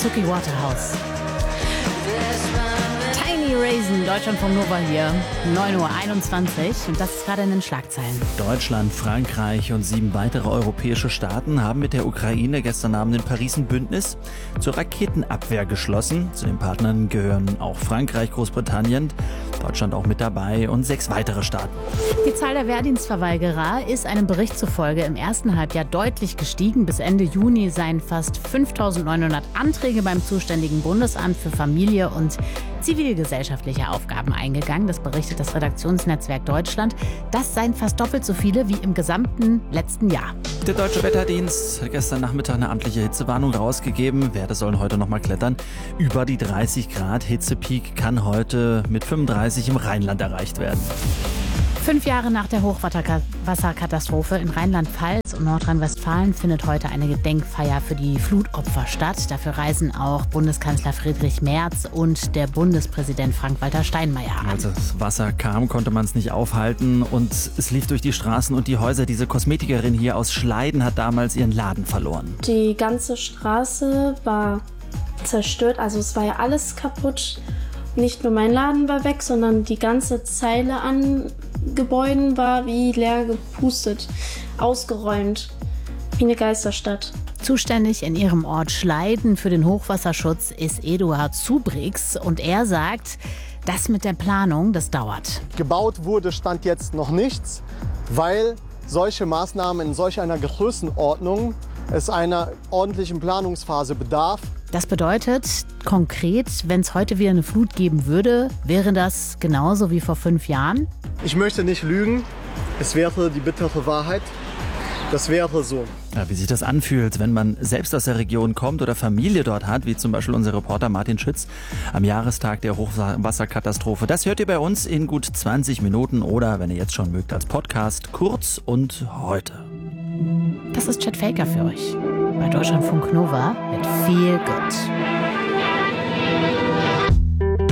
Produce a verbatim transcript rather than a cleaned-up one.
Suki Waterhouse. Tiny Raisin, Deutschlandfunk Nova hier, neun Uhr einundzwanzig und das ist gerade in den Schlagzeilen. Deutschland, Frankreich und sieben weitere europäische Staaten haben mit der Ukraine gestern Abend in Paris ein Bündnis zur Raketenabwehr geschlossen. Zu den Partnern gehören auch Frankreich, Großbritannien, Deutschland auch mit dabei und sechs weitere Staaten. Die Zahl der Wehrdienstverweigerer ist einem Bericht zufolge im ersten Halbjahr deutlich gestiegen. Bis Ende Juni seien fast fünftausendneunhundert Anträge beim zuständigen Bundesamt für Familie und zivilgesellschaftliche Aufgaben eingegangen. Das berichtet das Redaktionsnetzwerk Deutschland. Das seien fast doppelt so viele wie im gesamten letzten Jahr. Der Deutsche Wetterdienst hat gestern Nachmittag eine amtliche Hitzewarnung rausgegeben. Werte sollen heute noch mal klettern. Über die dreißig Grad Hitzepeak kann heute mit fünfunddreißig im Rheinland erreicht werden. Fünf Jahre nach der Hochwasserkatastrophe in Rheinland-Pfalz und Nordrhein-Westfalen findet heute eine Gedenkfeier für die Flutopfer statt. Dafür reisen auch Bundeskanzler Friedrich Merz und der Bundespräsident Frank-Walter Steinmeier an. Als das Wasser kam, konnte man es nicht aufhalten und es lief durch die Straßen und die Häuser. Diese Kosmetikerin hier aus Schleiden hat damals ihren Laden verloren. Die ganze Straße war zerstört, also es war ja alles kaputt. Nicht nur mein Laden war weg, sondern die ganze Zeile an Gebäuden war wie leer gepustet, ausgeräumt, wie eine Geisterstadt. Zuständig in ihrem Ort Schleiden für den Hochwasserschutz ist Eduard Zubrix und er sagt, das mit der Planung, das dauert. Gebaut wurde Stand jetzt noch nichts, weil solche Maßnahmen in solch einer Größenordnung es einer ordentlichen Planungsphase bedarf. Das bedeutet konkret, wenn es heute wieder eine Flut geben würde, wäre das genauso wie vor fünf Jahren? Ich möchte nicht lügen, es wäre die bittere Wahrheit. Das wäre so. Ja, wie sich das anfühlt, wenn man selbst aus der Region kommt oder Familie dort hat, wie zum Beispiel unser Reporter Martin Schütz am Jahrestag der Hochwasserkatastrophe. Das hört ihr bei uns in gut zwanzig Minuten oder, wenn ihr jetzt schon mögt, als Podcast Kurz und heute. Das ist Chet Faker für euch bei Deutschlandfunk Nova mit Feel Good.